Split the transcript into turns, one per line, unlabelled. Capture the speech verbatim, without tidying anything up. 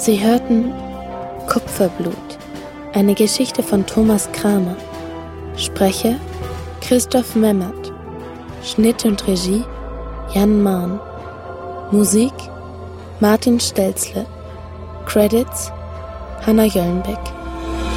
Sie hörten Kupferblut, eine Geschichte von Thomas Kramer. Sprecher Christoph Memmert. Schnitt und Regie Jan Mahn. Musik Martin Stelzle. Credits Hanna Jöllenbeck.